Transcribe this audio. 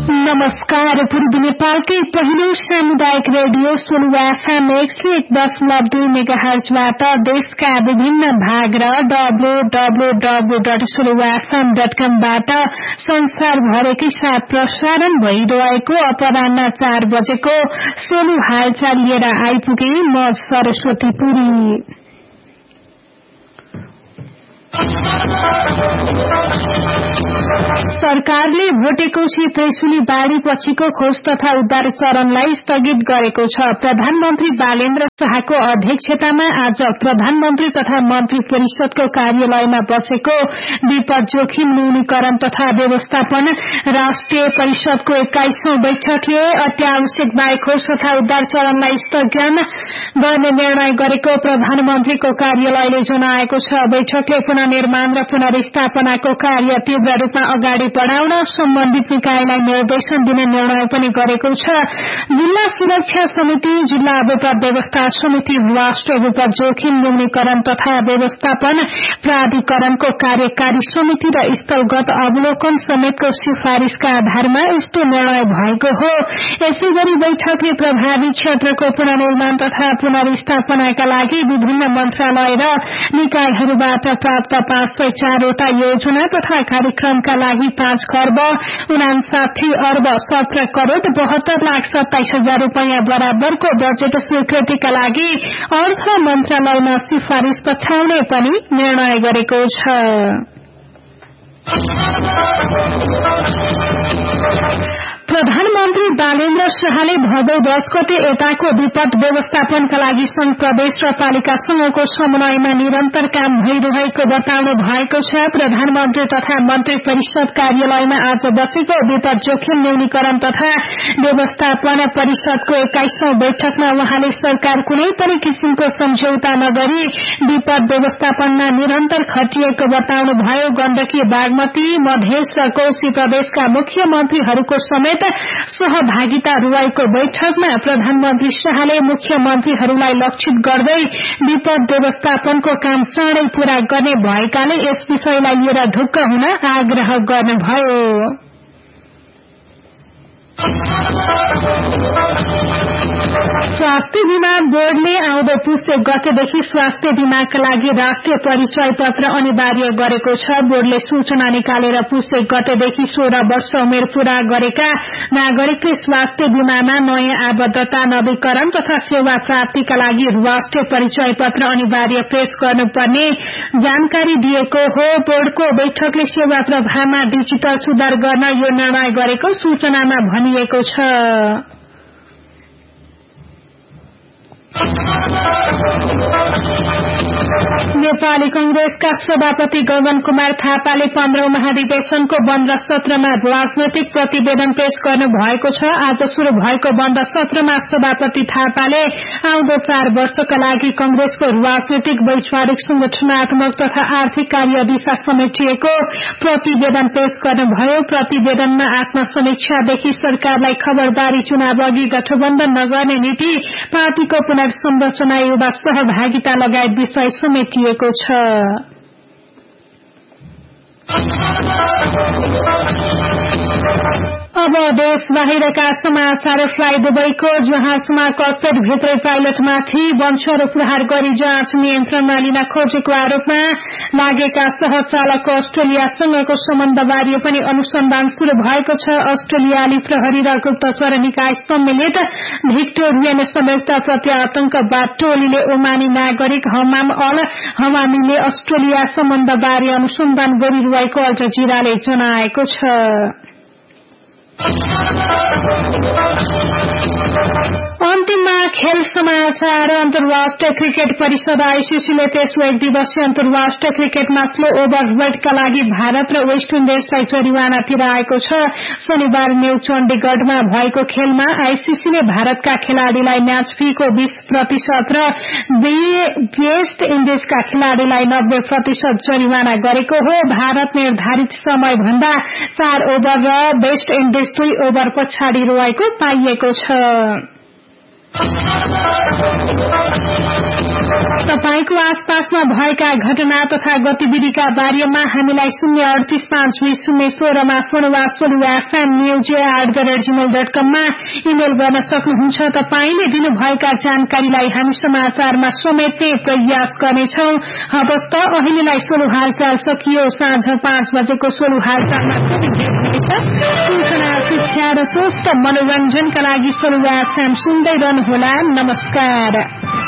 नमस्कार। पूर्वी नेपालकै पहिलो सामुदायिक रेडियो सोलुवा एफएम 101.2 मेगाहर्जबाट देशका विभिन्न भाग र www.soluvafm.com बाट संसारभरकै साथ प्रसारण भइरहेको अपराह्न 4 बजेको सोलु हालचाल लिएर आइपुगे म सरस्वती पुरी। सरकारले भोटेकोशी त्रिशुली बाढ़ी पछिको खोज तथा उद्धार चरणलाई स्थगित गरेको छ। प्रधानमन्त्री बालेन्द्र शाहको अध्यक्षतामा आज प्रधानमन्त्री तथा मन्त्री परिषदको कार्यालयमा बसेको विपद जोखिम न्यूनीकरण तथा व्यवस्थापन राष्ट्रिय परिषदको 21औं बैठकले अत्यावश्यक बाढ़ी खोज तथा उद्धार चरणलाई स्थगन गर्ने निर्णय गरेको प्रधानमन्त्रीको कार्यालयले जनाएको छ। बैठकले पुनर्निर्माण र पुनर्स्थापनाको कार्य तीव्र रूपमा अगाडि बढ़ाउन सम्बन्धित निकायलाई निर्देशन दिने निर्णय पनि गरेको छ। जिल्ला सुरक्षा समिति, जिल्ला विपद व्यवस्था समिति, राष्ट्रिय विपद जोखिम न्यूनीकरण तथा व्यवस्थापन प्राधिकरणको कार्यकारी समिति र स्थलगत अवलोकन समेतको सिफारिशका आधारमा यस्तो निर्णय भएको हो। यसैगरी बैठकले प्रभावित क्षेत्रको पुनर्निर्माण तथा पुनर्स्थापनाका लागि विभिन्न मन्त्रालय र निकायहरूबाट प्राप्त 504 वटा योजना तथा कार्यक्रमका लागि 5,62,17,17,27,27,000 रूपैयाँ बराबरको बजेट स्वीकृतिका लागि अर्थ मन्त्रालयमा सिफारिश पठाउने पनि निर्णय गरेको छ। प्रधानमन्त्री बालेन्द्र शाहले भदौ 10 गते यताको विपद व्यवस्थापनका लागि संघ प्रदेश र पालिकासँगको समन्वयमा निरन्तर काम भइरहेको बताउनु भएको छ। प्रधानमन्त्री तथा मन्त्री परिषद कार्यालयमा आज बसेको विपद जोखिम न्यूनीकरण तथा व्यवस्थापन परिषदको 21औं बैठकमा वहाँले सरकार कुनै पनि किसिमको सम्झौता नगरी विपद व्यवस्थापनमा निरन्तर खटिएको बताउनु भयो। गण्डकी, बागमती, मधेस र कोशी प्रदेशका मुख्यमन्त्रीहरूको समेत सहभागिता रहेको बैठकमा प्रधानमन्त्री शाहले मुख्यमन्त्रीहरूलाई लक्षित गर्दै विपद व्यवस्थापनको काम चाँडै पूरा गर्ने भएकाले यस विषयलाई लिएर ढुक्क हुन आग्रह गर्नुभयो। स्वास्थ्य बीमा बोर्डले आउँदो पुष 1 गतेदेखि स्वास्थ्य बीमाका लागि राष्ट्रिय परिचय पत्र अनिवार्य गरेको छ। बोर्डले सूचना निकालेर पुष 1 गतेदेखि 16 वर्ष उमेर पूरा गरेका नागरिकले स्वास्थ्य बीमामा नयाँ आबद्धता नवीकरण तथा सेवा प्राप्तिका लागि राष्ट्रिय परिचय पत्र अनिवार्य पेश गर्नुपर्ने जानकारी दिएको हो। बोर्डको बैठकले सेवा प्रवाहमा डिजिटल सुधार गर्न यो निर्णय गरेको सूचनामा भनिएको छ। नेपाली कंग्रेसका सभापति गगन कुमार थापाले 15औं महाधिवेशनको बन्द सत्रमा राजनैतिक प्रतिवेदन पेश गर्नु भएको छ। आज शुरू भएको बन्द सत्रमा सभापति थापाले आउँदो 4 वर्षका लागि कंग्रेसको राजनैतिक, वैचारिक, संगठनात्मक तथा आर्थिक कार्य दिशा समेटिएको प्रतिवेदन पेश गर्नुभयो। प्रतिवेदनमा आत्मसमीक्षादेखि सरकारलाई खबरदारी, चुनाव अघि गठबन्धन नगर्ने नीति, पार्टीको पुनर्संरचना, युवा सहभागिता लगायत विषय समेटिएको छ। अब देश बाहिरका समाचार। फ्लाइ दुबईको जहाजमा ककपिट भित्रै पाइलटमाथि बमछोरो प्रहार गरी जाँच नियन्त्रणमा लिन खोजेको आरोपमा लागेका सहचालकको अस्ट्रेलियासँगको सम्बन्धबारे पनि अनुसन्धान शुरू भएको छ। अस्ट्रेलियाली प्रहरी र गुप्तचर निकाय सम्मिलित भिक्टोरियन संयुक्त प्रत्यातंकवाद टोलीले ओमानी नागरिक हमाम अल हमामीले अस्ट्रेलिया सम्बन्धबारे अनुसन्धान गरिरहेको अल जजिराले जनाएको छ। अन्तिममा खेल समाचार। अन्तर्राष्ट्रिय क्रिकेट परिषद आईसीसीले तेस्रो 1 दिवसीय अन्तर्राष्ट्रिय क्रिकेटमा स्लो ओभर रेटका लागि भारत र वेस्ट इन्डिजलाई जरिवाना तिराएको छ। शनिबार न्यू चण्डीगढमा भएको खेलमा आईसीसीले भारतका खेलाड़ीलाई म्याच फीको 20% र वेस्ट इन्डिजका खेलाड़ीलाई 90% जरिवाना गरेको हो। भारत निर्धारित समय भन्दा 4 ओभर र वेस्ट इन्डिज 2 ओभर पछाडि रहेको पाइएको छ। तपाईको आसपासमा भएका घटना तथा गतिविधिका बारेमा हामीलाई 0385016 मा फोन वा solufmnews@gmail.com मा इमेल गर्न सक्नुहुन्छ। तपाईले दिनुभएका जानकारीलाई हामी समाचारमा समेट्ने प्रयास गर्नेछौं। हवस् त अहिलेलाई सोलु हालचाल सकियो। साँझ 5 बजेको सोलु हालचालमा सूचना, शिक्षा र स्वस्थ मनोरञ्जनका लागि सोलु FM सुन्दै रहनुहोला। नमस्कार।